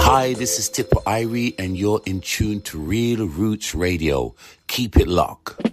Hi, this is Tipper Irie, and you're in tune to Real Roots Radio. Keep it locked.